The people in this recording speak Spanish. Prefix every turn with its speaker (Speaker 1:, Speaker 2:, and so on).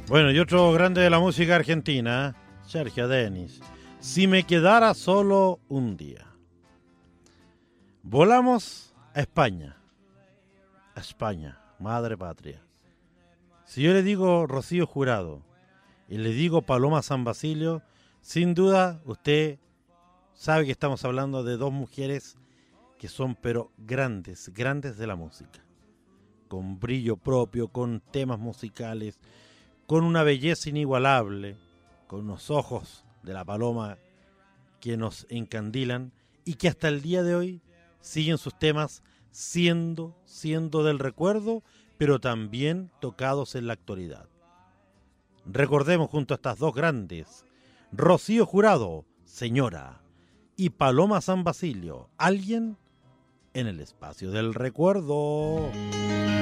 Speaker 1: Bueno, y otro grande de la música argentina, Sergio Denis. Si me quedara solo un día. Volamos a España. A España, madre patria. Si yo le digo Rocío Jurado y le digo Paloma San Basilio, sin duda usted sabe que estamos hablando de dos mujeres que son pero grandes, grandes de la música. Con brillo propio, con temas musicales, con una belleza inigualable, con unos ojos de la paloma que nos encandilan y que hasta el día de hoy siguen sus temas siendo del recuerdo, pero también tocados en la actualidad. Recordemos junto a estas dos grandes, Rocío Jurado, Señora, y Paloma San Basilio, Alguien en el espacio del recuerdo.